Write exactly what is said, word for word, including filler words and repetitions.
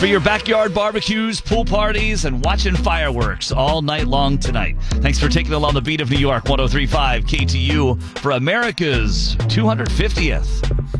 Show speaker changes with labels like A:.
A: for your backyard barbecues, pool parties, and watching fireworks all night long tonight. Thanks for taking along the beat of New York, one oh three point five K T U for America's two hundred fiftieth.